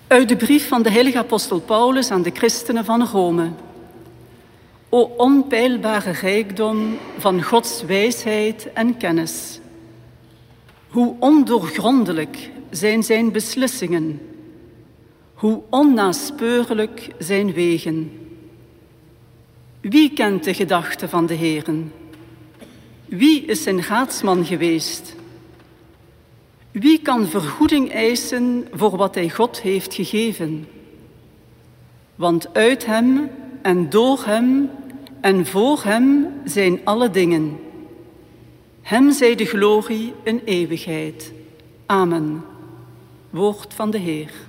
Uit de brief van de heilige apostel Paulus aan de christenen van Rome. O onpeilbare rijkdom van Gods wijsheid en kennis. Hoe ondoorgrondelijk zijn zijn beslissingen. Hoe onnaspeurlijk zijn wegen. Wie kent de gedachten van de Heeren? Wie is zijn raadsman geweest? Wie kan vergoeding eisen voor wat hij God heeft gegeven? Want uit hem en door hem en voor hem zijn alle dingen. Hem zij de glorie in eeuwigheid. Amen. Woord van de Heer.